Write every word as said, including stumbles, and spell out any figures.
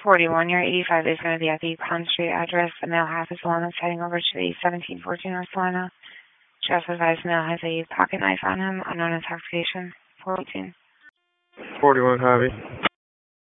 forty-one, your eighty-five is going to be at the Pond Street address. The male half is the one that's heading over to the seventeen fourteen North Salina. Just advised the male has a pocket knife on him, unknown intoxication. four eighteen. forty-one, copy.